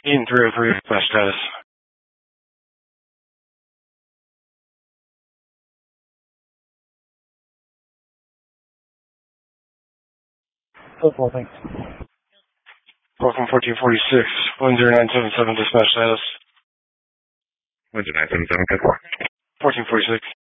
Eden 303, dispatch status. Football, thanks. Welcome 1446, 10977, dispatch status. 10977, 1446.